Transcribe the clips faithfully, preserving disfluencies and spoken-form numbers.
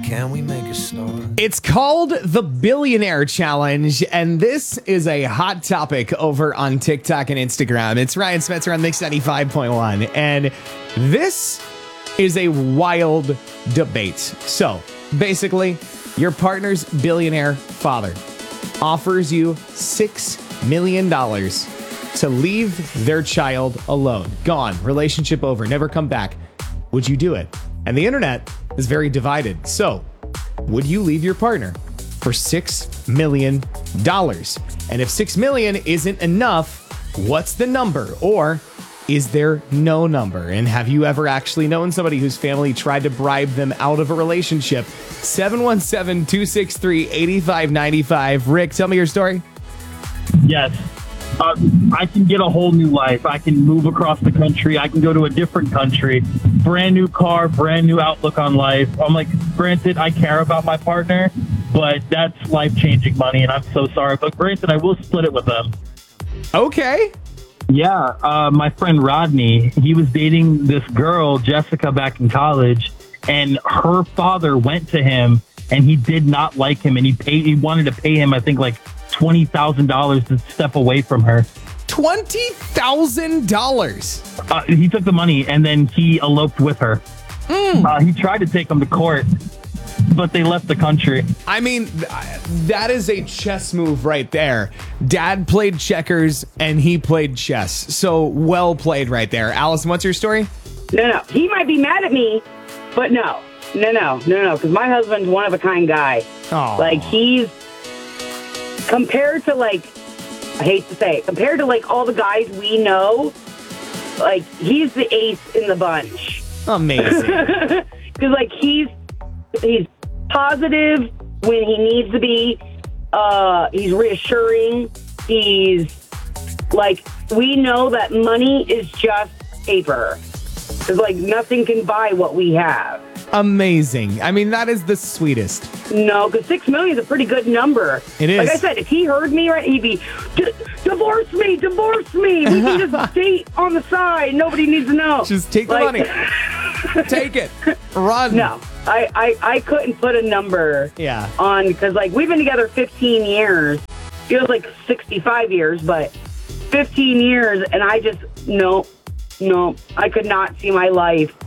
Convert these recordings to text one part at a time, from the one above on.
Can we make a start? It's called the Billionaire Challenge, and this is a hot topic over on TikTok and Instagram. It's Ryan Spencer on Mix ninety-five point one, and this is a wild debate. So, basically, your partner's billionaire father offers you six million dollars to leave their child alone. Gone. Relationship over. Never come back. Would you do it? And the internet is very divided. So, would you leave your partner for six million dollars? And if six million dollars isn't enough, what's the number? Or is there no number? And have you ever actually known somebody whose family tried to bribe them out of a relationship? seven one seven, two six three, eight five nine five. Rick, tell me your story. Yes. Uh, I can get a whole new life. I can move across the country. I can go to a different country. Brand new car, brand new outlook on life. I'm like, granted, I care about my partner, but that's life-changing money, and I'm so sorry. But granted, I will split it with them. Okay. Yeah, uh, my friend Rodney, he was dating this girl, Jessica, back in college, and her father went to him, and he did not like him, and he paid. He wanted to pay him, I think, like twenty thousand dollars to step away from her. twenty thousand dollars? Uh, he took the money, and then he eloped with her. Mm. Uh, he tried to take him to court, but they left the country. I mean, th- that is a chess move right there. Dad played checkers, and he played chess. So well played right there. Allison, what's your story? No, no. He might be mad at me, but no. No, no, no, no. Because my husband's one of a kind guy. Oh. Like, he's, compared to, like, I hate to say it, compared to, like, all the guys we know, like, he's the ace in the bunch. Amazing. Because, like, he's, he's positive when he needs to be. Uh, he's reassuring. He's, like, we know that money is just paper. It's like nothing can buy what we have. Amazing. I mean, that is the sweetest. No, because six million is a pretty good number. It is. Like I said, if he heard me, right, he'd be, "D- divorce me, divorce me. We can just date on the side. Nobody needs to know. Just take the Like- money. Take it. Run. No, I, I, I couldn't put a number Yeah. on, because, like, we've been together fifteen years. Feels like sixty-five years, but fifteen years, and I just, no, no, I could not see my life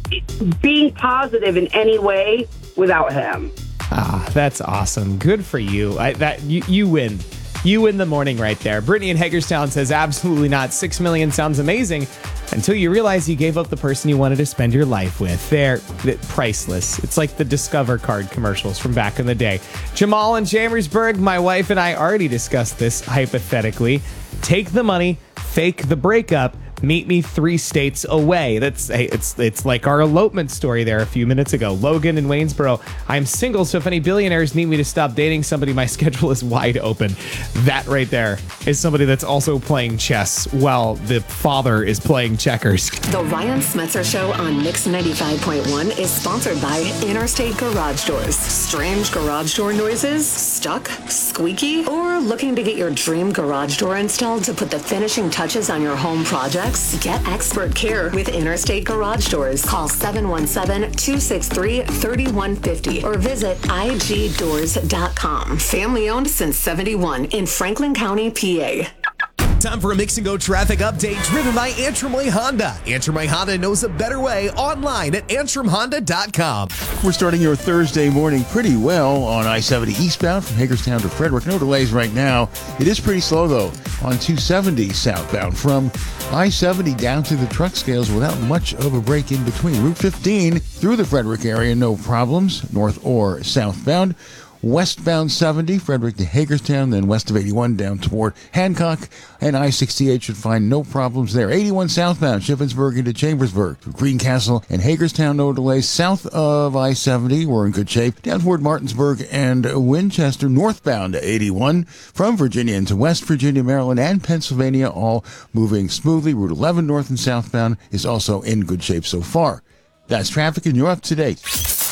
being positive in any way without him. Ah, that's awesome. Good for you. I, that you, you win. You win the morning right there. Brittany in Hagerstown says absolutely not. Six million sounds amazing until you realize you gave up the person you wanted to spend your life with. They're, they're priceless. It's like the Discover card commercials from back in the day. Jamal in Chambersburg, my wife and I already discussed this hypothetically. Take the money, fake the breakup, meet me three states away. That's hey, it's it's like our elopement story there a few minutes ago. Logan in Waynesboro. I'm single, so if any billionaires need me to stop dating somebody, my schedule is wide open. That right there is somebody that's also playing chess while the father is playing checkers. The Ryan Smetzer Show on Mix ninety-five point one is sponsored by Interstate Garage Doors. Strange garage door noises? Stuck? Squeaky? Or looking to get your dream garage door installed to put the finishing touches on your home project? Get expert care with Interstate Garage Doors. Call seven one seven, two six three, three one five zero or visit I G doors dot com. Family owned since seventy-one in Franklin County, P A. Time for a Mix and Go traffic update driven by Antrim Way Honda. Antrim Way Honda knows a better way online at antrim honda dot com. We're starting your Thursday morning pretty well on I seventy eastbound from Hagerstown to Frederick. No delays right now. It is pretty slow, though, on two seventy southbound from I seventy down to the truck scales without much of a break in between. Route fifteen through the Frederick area, no problems, north or southbound. Westbound seventy, Frederick to Hagerstown, then west of eighty-one down toward Hancock, and I sixty-eight should find no problems there. eighty-one southbound, Shippensburg into Chambersburg, Greencastle and Hagerstown, no delays. South of I seventy, we're in good shape. Down toward Martinsburg and Winchester, northbound to eighty-one, from Virginia into West Virginia, Maryland, and Pennsylvania, all moving smoothly. Route eleven, north and southbound, is also in good shape so far. That's traffic, and you're up to date.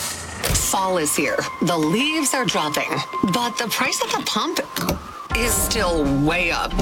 Fall is here. The leaves are dropping, but the price at the pump is still way up.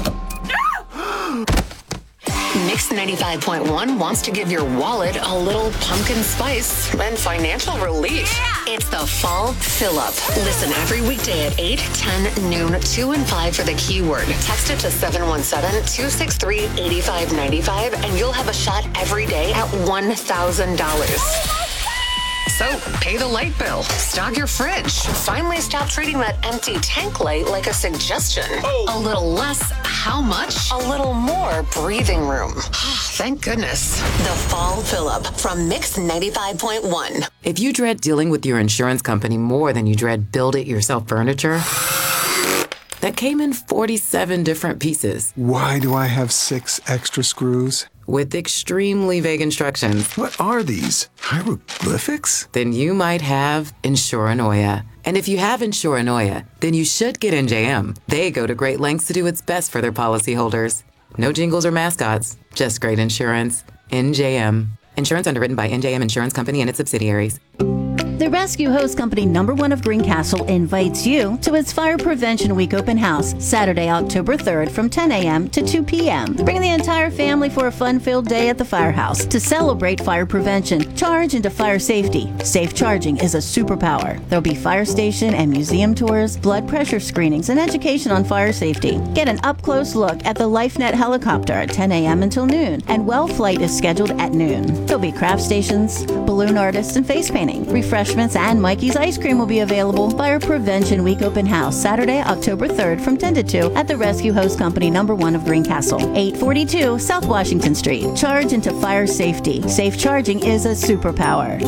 Mix ninety-five point one wants to give your wallet a little pumpkin spice and financial relief. It's the Fall Fill-Up. Listen every weekday at eight, ten, noon, two, and five for the keyword. Text it to seven one seven, two six three, eight five nine five, and you'll have a shot every day at one thousand dollars. So, pay the light bill, stock your fridge, finally stop treating that empty tank light like a suggestion. Oh. A little less, how much? A little more breathing room. Thank goodness. The Fall Fill-Up from Mix ninety-five point one. If you dread dealing with your insurance company more than you dread build-it-yourself furniture, that came in forty-seven different pieces. Why do I have six extra screws? With extremely vague instructions. What are these? Hieroglyphics? Then you might have Insuranoia. And if you have Insuranoia, then you should get N J M. They go to great lengths to do what's best for their policyholders. No jingles or mascots, just great insurance. N J M. Insurance underwritten by N J M Insurance Company and its subsidiaries. The Rescue Hose Company number one of Greencastle invites you to its Fire Prevention Week open house, Saturday, October third from ten a.m. to two p.m. Bring the entire family for a fun-filled day at the firehouse to celebrate fire prevention. Charge into fire safety. Safe charging is a superpower. There'll be fire station and museum tours, blood pressure screenings, and education on fire safety. Get an up-close look at the LifeNet helicopter at ten a.m. until noon, and well flight is scheduled at noon. There'll be craft stations, balloon artists, and face painting. Refreshments and Mikey's Ice Cream will be available. Fire Prevention Week open house, Saturday, October third from ten to two at the Rescue Hose Company number one of Greencastle, eight forty-two South Washington Street. Charge into fire safety. Safe charging is a superpower.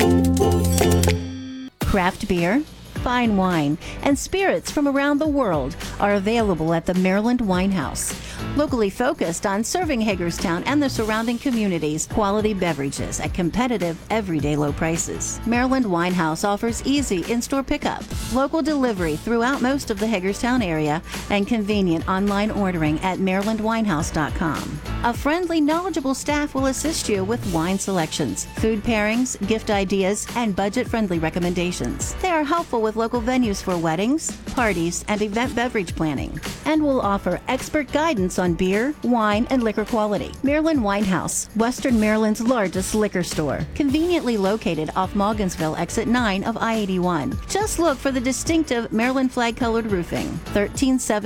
Craft beer, fine wine, and spirits from around the world are available at the Maryland Wine House. Locally focused on serving Hagerstown and the surrounding communities, quality beverages at competitive, everyday low prices. Maryland Wine House offers easy in-store pickup, local delivery throughout most of the Hagerstown area, and convenient online ordering at maryland wine house dot com. A friendly, knowledgeable staff will assist you with wine selections, food pairings, gift ideas, and budget-friendly recommendations. They are helpful with local venues for weddings, parties, and event beverage planning, and will offer expert guidance on beer, wine, and liquor quality. Maryland Wine House, Western Maryland's largest liquor store, conveniently located off Morgansville Exit nine of I eighty-one. Just look for the distinctive Maryland flag-colored roofing. thirteen seven